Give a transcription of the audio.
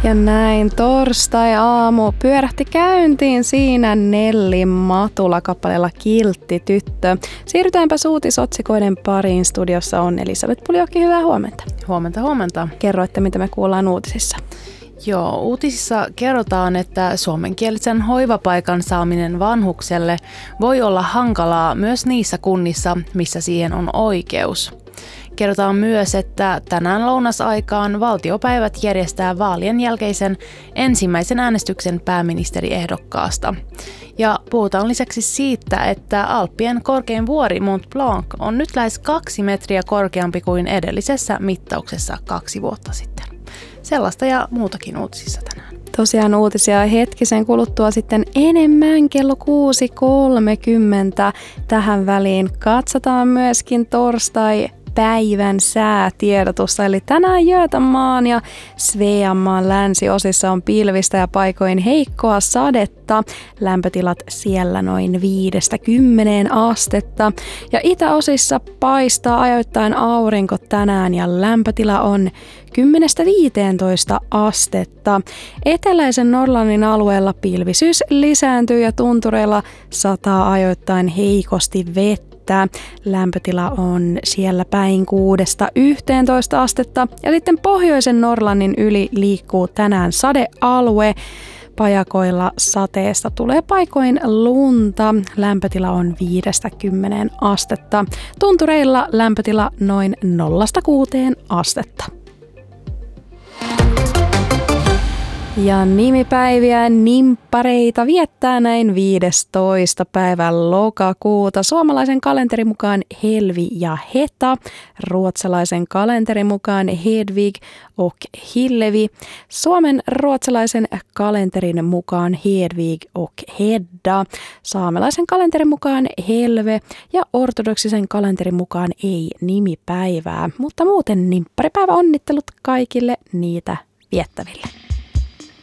Ja näin torstai-aamu pyörähti käyntiin siinä Nelli Matula-kappaleella Kiltti tyttö. Siirrytäänpä uutisotsikoiden pariin. Studiossa on Elisabeth Puljokki, hyvää huomenta. Huomenta. Kerroitte, mitä me kuullaan uutisissa. Joo, uutisissa kerrotaan, että suomenkielisen hoivapaikan saaminen vanhukselle voi olla hankalaa myös niissä kunnissa, missä siihen on oikeus. Kerrotaan myös, että tänään lounasaikaan valtiopäivät järjestää vaalien jälkeisen ensimmäisen äänestyksen pääministeriehdokkaasta. Ja puhutaan lisäksi siitä, että Alppien korkein vuori Mont Blanc on nyt lähes 2 metriä korkeampi kuin edellisessä mittauksessa 2 vuotta sitten. Sellaista ja muutakin uutisissa tänään. Tosiaan uutisia hetkisen kuluttua sitten enemmän kello 6.30 tähän väliin. Katsotaan myöskin torstai-päivän säätiedotusta. Eli tänään Götamaan ja Sveamaan länsiosissa on pilvistä ja paikoin heikkoa sadetta. Lämpötilat siellä noin 5-10 astetta. Ja itäosissa paistaa ajoittain aurinko tänään ja lämpötila on 10-15 astetta. Eteläisen Norlannin alueella pilvisyys lisääntyy ja tuntureilla sataa ajoittain heikosti vettä. Lämpötila on siellä päin 6-11 astetta. Ja sitten pohjoisen Norlannin yli liikkuu tänään sadealue. Pajakoilla sateesta tulee paikoin lunta. Lämpötila on 5-10 astetta. Tuntureilla lämpötila noin 0-6 astetta. Ja nimipäiviä nimppareita viettää näin 15. päivän lokakuuta. Suomalaisen kalenterin mukaan Helvi ja Heta, ruotsalaisen kalenterin mukaan Hedvig och Hillevi, Suomen ruotsalaisen kalenterin mukaan Hedvig och Hedda, saamelaisen kalenterin mukaan Helve ja ortodoksisen kalenterin mukaan ei nimipäivää. Mutta muuten nimpparipäivä onnittelut kaikille niitä viettäville.